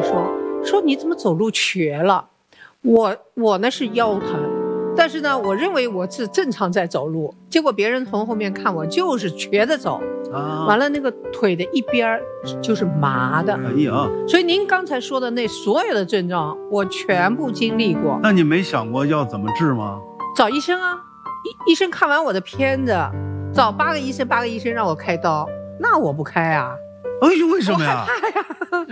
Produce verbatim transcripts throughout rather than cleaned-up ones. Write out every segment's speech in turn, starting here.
说说你怎么走路瘸了？我我呢是腰疼，但是呢，我认为我是正常在走路，结果别人从后面看我就是瘸着走，啊，完了那个腿的一边就是麻的。哎呀，所以您刚才说的那所有的症状，我全部经历过。 那你没想过要怎么治吗？ 找医生啊，医医生看完我的片子，找八个医生，八个医生让我开刀，那我不开啊。 哎呦，为什么呀？ 我害怕呀。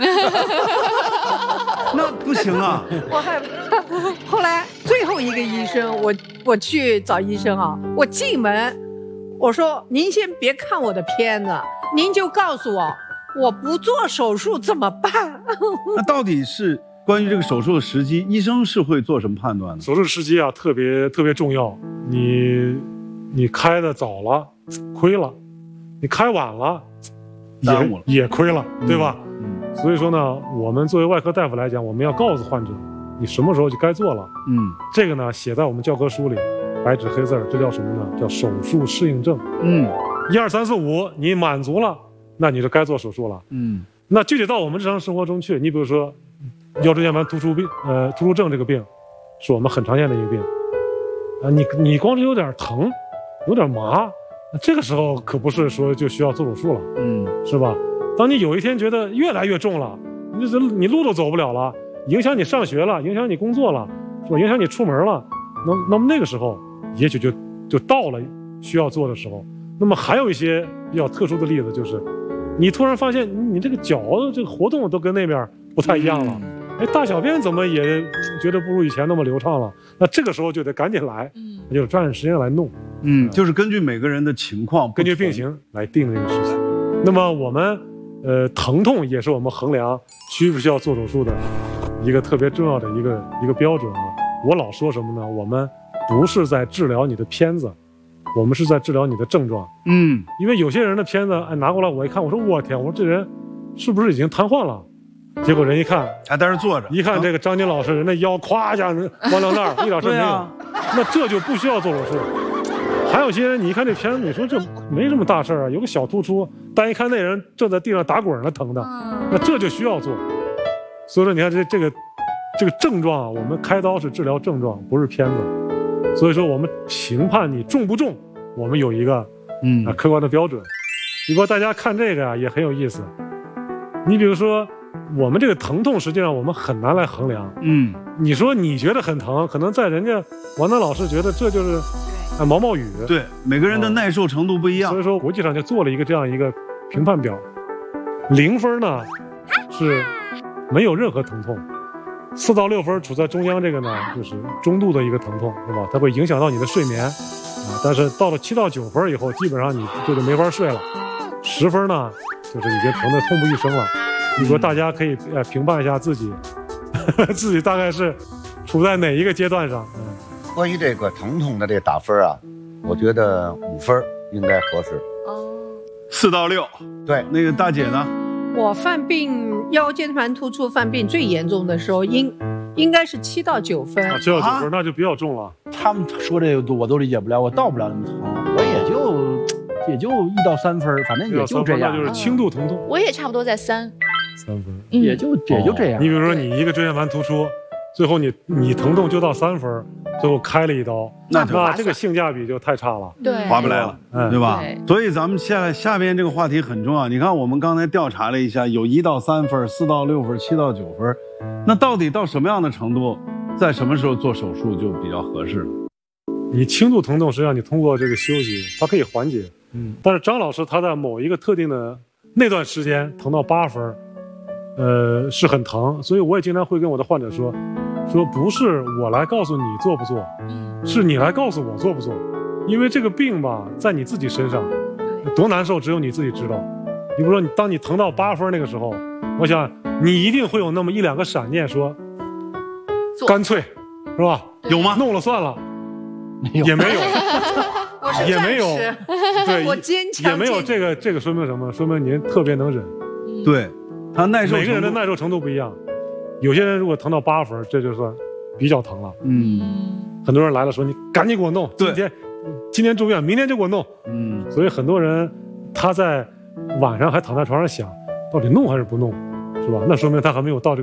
那不行啊！ 我害怕。后来最后一个医生，我我去找医生啊，我进门，我说您先别看我的片子，您就告诉我，我不做手术怎么办？ 那到底是关于这个手术的时机，医生是会做什么判断呢？ 手术时机啊，特别特别重要。你你开的早了，亏了；你开晚了，也也亏了，对吧？嗯。所以说呢，我们作为外科大夫来讲，我们要告诉患者，你什么时候就该做了。嗯。这个呢，写在我们教科书里，白纸黑字，这叫什么呢？叫手术适应症。嗯。一二三四五，你满足了，那你就该做手术了。嗯。那具体到我们日常生活中去，你比如说，腰椎间盘突出病，呃，突出症这个病，是我们很常见的一个病。啊，你你光是有点疼，有点麻，这个时候可不是说就需要做手术了，嗯，是吧？当你有一天觉得越来越重了，你这你路都走不了了，影响你上学了，影响你工作了，是吧？影响你出门了，那那么那个时候，也许就就到了需要做的时候。那么还有一些比较特殊的例子，就是你突然发现你这个脚这个活动都跟那边不太一样了。嗯，哎，大小便怎么也觉得不如以前那么流畅了？那这个时候就得赶紧来，嗯，就抓紧时间来弄， 嗯，就是根据每个人的情况， 根据病情来定这个事情。那么我们，呃，疼痛也是我们衡量需不需要做手术的一个特别重要的一个一个标准啊。我老说什么呢？我们不是在治疗你的片子，我们是在治疗你的症状。嗯，因为有些人的片子，哎，拿过来我一看，我说我天，我说这人是不是已经瘫痪了？结果人一看还在这坐着， 一看这个张金老师，人的腰咵一下弯到那儿，一点事没有，啊，那这就不需要做手术。还有些人，你一看这片子，你说这没什么大事啊，有个小突出，但一看那人正在地上打滚呢，疼的，那这就需要做。所以说，你看这这个这个症状啊，我们开刀是治疗症状，不是片子。所以说，我们评判你重不重，我们有一个嗯啊客观的标准。不过大家看这个啊也很有意思，你比如说。我们这个疼痛实际上我们很难来衡量，嗯，你说你觉得很疼，可能在人家王丹老师觉得这就是啊毛毛雨， 对，每个人的耐受程度不一样， 所以说国际上就做了一个这样一个评判表，零分呢是没有任何疼痛，四到六分处在中央这个呢就是中度的一个疼痛，是吧？它会影响到你的睡眠啊，但是到了七到九分以后，基本上你这就没法睡了，十分呢就是已经疼得痛不欲生了。你说大家可以呃评判一下自己，呵呵自己大概是处在哪一个阶段上？嗯， 关于这个疼痛的这打分啊，我觉得五分应该合适。 哦，四到六。 对， 那个大姐呢？ 我犯病腰间盘突出犯病最严重的时候，应应该是七到九分。 啊，七到九分那就比较重了。 他们说这个我都理解不了，我到不了那么疼，我也就也就一到三分，反正也就这样， 就是轻度疼痛。 我也差不多在三。 三分， 也就也就这样。 你比如说，你一个椎间盘突出，最后你你疼痛就到三分，最后开了一刀，那那这个性价比就太差了， 对， 划不来了，嗯，对吧？所以咱们下下边这个话题很重要。你看，我们刚才调查了一下，有一到三分、四到六分、七到九分，那到底到什么样的程度，在什么时候做手术就比较合适了？ 你轻度疼痛，实际上你通过这个休息，它可以缓解，嗯，但是张老师他在某一个特定的那段时间疼到八分。呃，是很疼，所以我也经常会跟我的患者说，说不是我来告诉你做不做，是你来告诉我做不做，因为这个病吧，在你自己身上，多难受只有你自己知道。你比如说，你当你疼到八分那个时候，我想你一定会有那么一两个闪念说，干脆，是吧？ 有吗？ 弄了算了，也没有，也没有，对， 我坚强， 也没有。这个这个说明什么？说明您特别能忍， 对。他耐受， 每个人的耐受程度不一样，有些人如果疼到八分，这就算比较疼了。嗯，很多人来了说你赶紧给我弄，今天今天住院，明天就给我弄。嗯，所以很多人他在晚上还躺在床上想，到底弄还是不弄，是吧？那说明他还没有到这个。